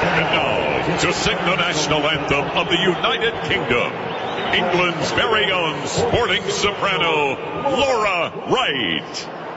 And now, to sing the national anthem of the United Kingdom, England's very own sporting soprano, Laura Wright.